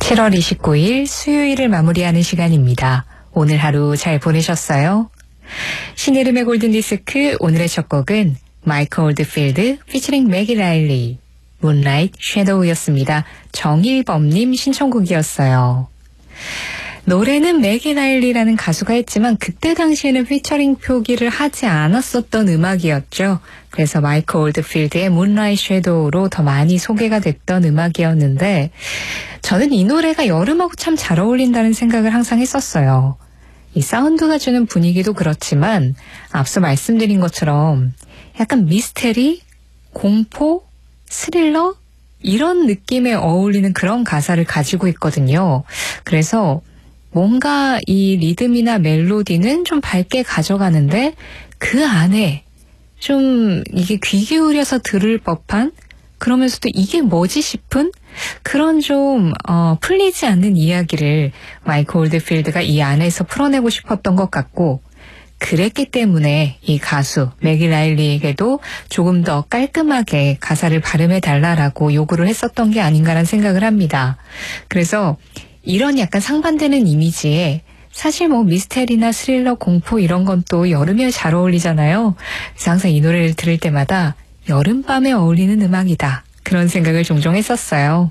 7월 29일 수요일을 마무리하는 시간입니다. 오늘 하루 잘 보내셨어요? 신혜림의 골든디스크 오늘의 첫 곡은 마이클 올드필드 피처링 매기 라일리 문라이트 섀도우였습니다. 정일범님 신청곡이었어요. 노래는 매기 라일리라는 가수가 했지만 그때 당시에는 피처링 표기를 하지 않았었던 음악이었죠. 그래서 마이클 올드필드의 문라이트 섀도우로 더 많이 소개가 됐던 음악이었는데 저는 이 노래가 여름하고 참 잘 어울린다는 생각을 항상 했었어요. 이 사운드가 주는 분위기도 그렇지만 앞서 말씀드린 것처럼 약간 미스테리, 공포, 스릴러 이런 느낌에 어울리는 그런 가사를 가지고 있거든요. 그래서 뭔가 이 리듬이나 멜로디는 좀 밝게 가져가는데 그 안에 좀 이게 귀 기울여서 들을 법한 그러면서도 이게 뭐지 싶은 그런 좀 풀리지 않는 이야기를 마이클 올드필드가 이 안에서 풀어내고 싶었던 것 같고 그랬기 때문에 이 가수 매기 라일리에게도 조금 더 깔끔하게 가사를 발음해달라라고 요구를 했었던 게 아닌가라는 생각을 합니다. 그래서 이런 약간 상반되는 이미지에 사실 뭐 미스테리나 스릴러, 공포 이런 건 또 여름에 잘 어울리잖아요. 그래서 항상 이 노래를 들을 때마다 여름밤에 어울리는 음악이다. 그런 생각을 종종 했었어요.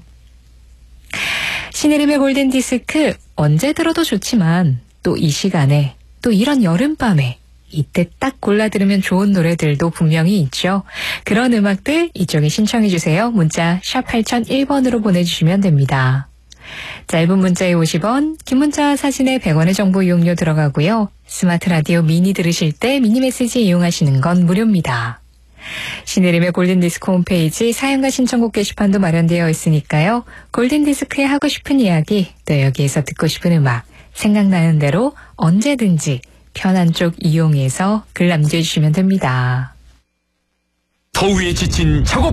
신혜림의 골든디스크 언제 들어도 좋지만 또 이 시간에 또 이런 여름밤에 이때 딱 골라 들으면 좋은 노래들도 분명히 있죠. 그런 음악들 이쪽에 신청해 주세요. 문자 샵 8001번으로 보내주시면 됩니다. 짧은 문자에 50원, 긴 문자 사진에 100원의 정보 이용료 들어가고요. 스마트 라디오 미니 들으실 때 미니 메시지 이용하시는 건 무료입니다. 신혜림의 골든디스크 홈페이지 사연과 신청곡 게시판도 마련되어 있으니까요. 골든디스크에 하고 싶은 이야기, 또 여기에서 듣고 싶은 음악, 생각나는 대로 언제든지 편한 쪽 이용해서 글 남겨주시면 됩니다. 더위에 지친 작업